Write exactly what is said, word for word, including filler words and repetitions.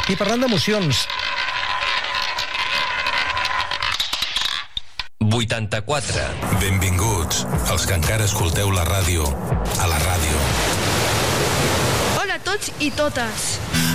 I parlant d'emocions... vuitanta-quatre. Benvinguts, els que encara escolteu la ràdio, a la ràdio. Hola a tots i totes.